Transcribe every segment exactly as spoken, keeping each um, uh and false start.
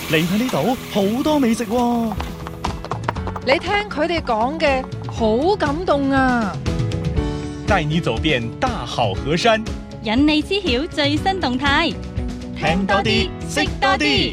嚟睇呢度好多美食喎。 你聽佢哋講嘅好感動啊！ 帶你走遍大好河山， 引你知曉最新動態， 聽多啲，識多啲。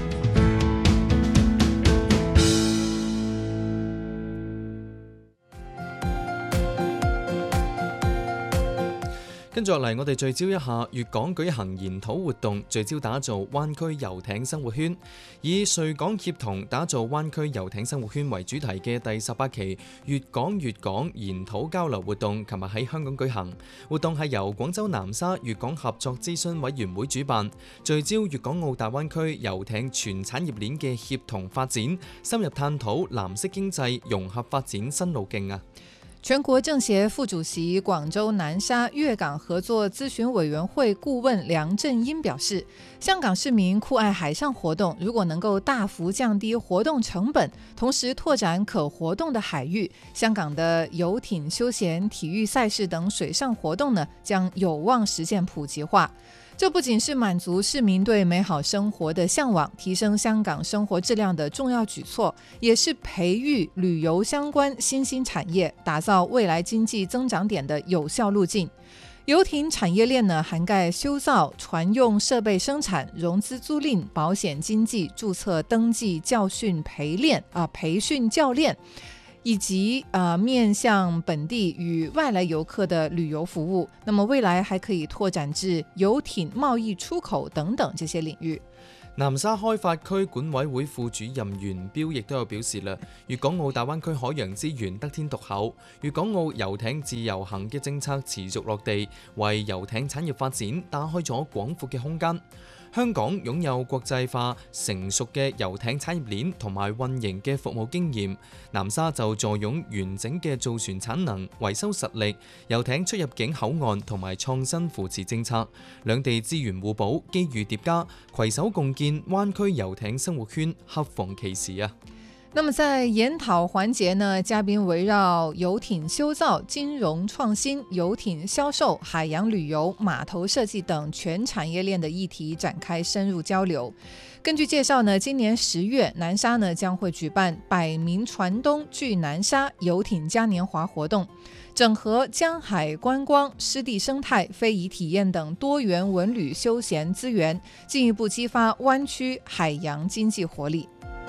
跟住落嚟，我哋聚焦一下粵港舉行研討活動，聚焦打造灣區遊艇生活圈，以穗港協同打造灣區遊艇生活圈為主題嘅第十八期粵港粵港研討交流活動，琴日喺香港舉行。活動係由廣州南沙粵港合作諮詢委員會主辦，聚焦粵港澳大灣區遊艇全產業鏈嘅協同發展，深入探討藍色經濟融合發展新路徑啊！ 全國政協副主席、廣州南沙粵港合作諮詢委員會顧問梁振英表示，香港市民酷愛海上活動，如果能夠大幅降低活動成本，同時拓展可活動的海域，香港的遊艇休閒、體育賽事等水上活動呢，將有望實現普及化。這不僅是滿足市民對美好生活的向往，提升香港生活質量的重要舉措，也是培育旅遊相關新興產業，打造未來經濟增長點的有效路徑。遊艇產業鏈呢，涵蓋修造、船用設備生產、融資租賃、保險經紀、註冊登記、教訓陪練啊，培訓教練，以及呃面向本地與外來遊客的旅遊服務，那麼未來還可以拓展至遊艇貿易出口等等這些領域。 南沙開發區管委會副主任袁彪亦都有表示啦，粵港澳大灣區海洋資源得天獨厚，粵港澳遊艇自由行嘅政策持續落地，為遊艇產業發展打開咗廣闊嘅空間。香港擁有國際化成熟嘅遊艇產業鏈同埋運營嘅服務經驗，南沙就坐擁完整嘅造船產能、維修實力、遊艇出入境口岸同埋創新扶持政策，兩地資源互補、機遇疊加，攜手共建灣區遊艇生活圈，恰逢其時啊！ 那麼在研討環節呢，嘉賓圍繞遊艇修造、金融創新、遊艇銷售、海洋旅遊、碼頭設計等全產業鏈的議題展開深入交流。根據介紹呢，今年十月，南沙呢將會舉辦百名船東聚南沙遊艇嘉年華活動，整合江海觀光、濕地生態、非遺體驗等多元文旅休閒資源，進一步激發灣區海洋經濟活力。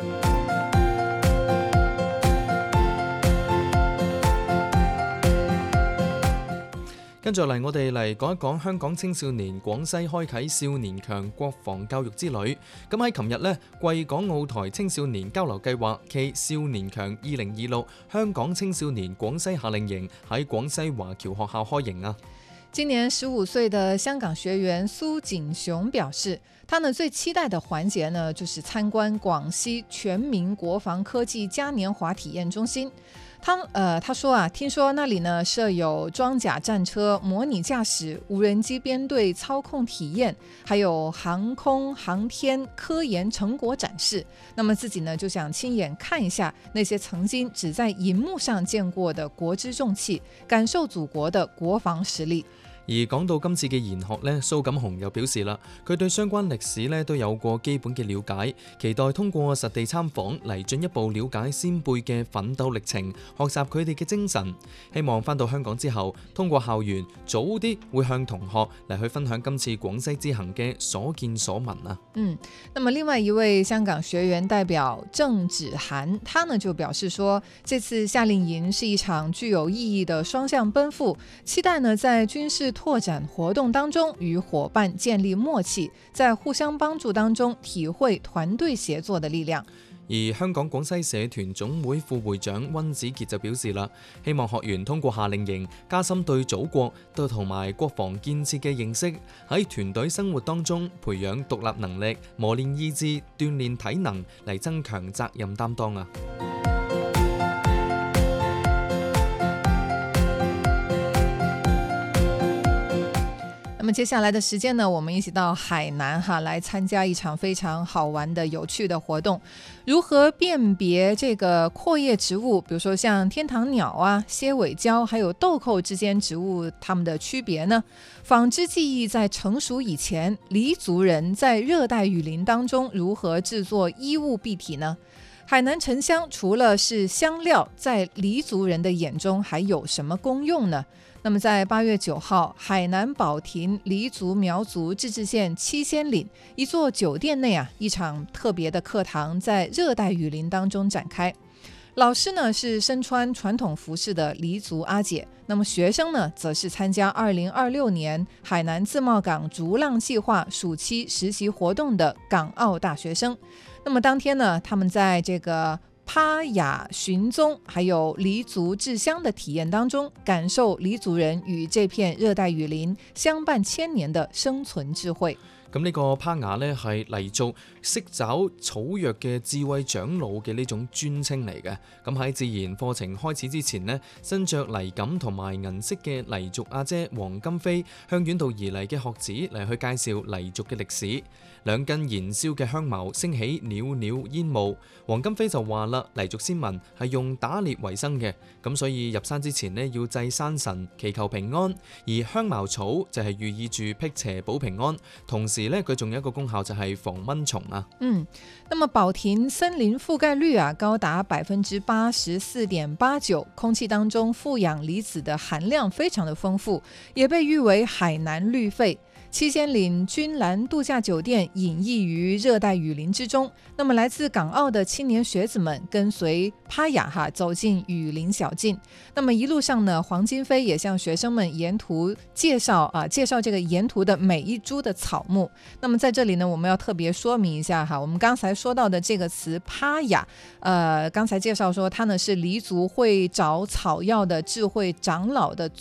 跟住嚟，我哋嚟講一講香港青少年廣西開啓少年強國防教育之旅。咁喺琴日呢，貴港澳台青少年交流計劃暨少年強二零二六香港青少年廣西夏令營喺廣西華僑學校開營啊！ 今年十五歲的香港學員蘇景雄表示，他呢最期待的環節呢，就是參觀廣西全民國防科技嘉年華體驗中心。他呃他說啊，聽說那裡呢設有裝甲戰車模擬駕駛、無人機編隊操控體驗，還有航空航天科研成果展示。那麼自己呢就想親眼看一下那些曾經只在熒幕上見過的國之重器，感受祖國的國防實力。 而講到今次嘅研學呢，蘇錦雄又表示啦，佢對相關歷史呢都有過基本嘅了解，期待通過實地參訪嚟進一步了解先輩嘅奮鬥歷程，學習佢哋嘅精神。希望返到香港之後，通過校園早啲會向同學嚟去分享今次廣西之行嘅所見所聞啊。 嗯，那麼另外一位香港學員代表鄭芷涵，他呢就表示說，這次夏令營是一場具有意義的雙向奔赴，期待呢在軍事拓展活動當中與夥伴建立默契，在互相幫助當中體會團隊協作的力量。 而香港廣西社團總會副會長溫子傑就表示啦，希望學員通過夏令營加深對祖國對同埋國防建設嘅認識，喺團隊生活當中培養獨立能力，磨練意志，鍛鍊體能，嚟增強責任擔當啊！ 那麼么接下来的时间呢，我们一起到海南哈来参加一场非常好玩的有趣的活动。如何辨别这个阔叶植物，比如说像天堂鸟啊、蝎尾蕉还有豆蔻之间植物它们的区别呢？纺织技艺在成熟以前，黎族人在热带雨林当中如何制作衣物蔽体呢？海南沉香除了是香料，在黎族人的眼中还有什么功用呢？那么在八月九号，海南保亭黎族苗族自治县七仙岭一座酒店内啊，一场特别的课堂在热带雨林当中展开。老师呢是身穿传统服饰的黎族阿姐，那么学生呢则是参加二零二六年海南自贸港逐浪计划暑期实习活动的港澳大学生。那么当天呢，他们在这个趴雅寻踪还有黎族制香的体验当中，感受黎族人与这片热带雨林相伴千年的生存智慧。 咁呢個趴雅呢係黎族識找草藥嘅智慧長老嘅呢種專稱嚟嘅。咁喺自然課程開始之前呢，身着泥錦同埋銀色嘅黎族阿姐黃金飛向遠道而嚟嘅學子嚟去介紹黎族嘅歷史。兩根燃燒嘅香茅升起裊裊煙霧，黃金飛就話啦，黎族先民係用打獵為生嘅，咁所以入山之前呢要祭山神祈求平安，而香茅草就係寓意住辟邪保平安，同時呢佢仲有一個功效就係防蚊蟲啊。 嗯，那麼保亭森林覆蓋率啊高達百分之八十四點八九，空氣當中負氧離子的含量非常的豐富，也被譽為海南綠肺。七仙嶺君蘭度假酒店隱逸於熱帶雨林之中，那麼來自港澳的青年學子們跟隨趴雅哈走進雨林小徑。那麼一路上呢，黃金飛也向學生們沿途介紹啊，介紹這個沿途的每一株的草木。那麼在這裡呢，我們要特別說明一下哈，我們剛才說到的這個詞趴雅，呃，剛才介紹說它呢是黎族會找草藥的智慧長老的